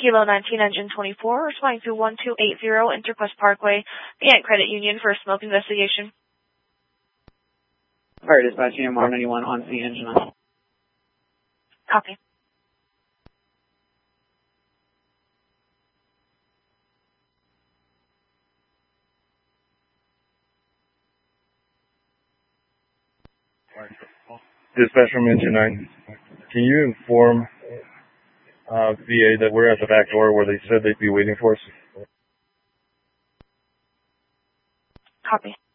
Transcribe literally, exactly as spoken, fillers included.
Kilo nineteen Engine twenty-four, responding to one two eight zero Interquest Parkway, the Ant Credit Union for a smoke investigation. Fire dispatch, M R ninety-one on scene, engine on. Copy. Dispatch from engine nine. Can you inform uh, V A that we're at the back door where they said they'd be waiting for us? Copy.